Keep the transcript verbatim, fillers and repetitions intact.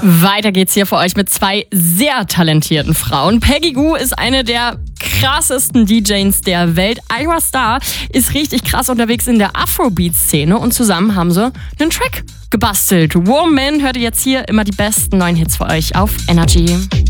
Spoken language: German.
Weiter geht's hier für euch mit zwei sehr talentierten Frauen. Peggy Gou ist eine der krassesten D Js der Welt. Ayra Starr ist richtig krass unterwegs in der Afrobeat-Szene und zusammen haben sie einen Track gebastelt. Woman hört ihr jetzt hier, immer die besten neuen Hits für euch auf Energy.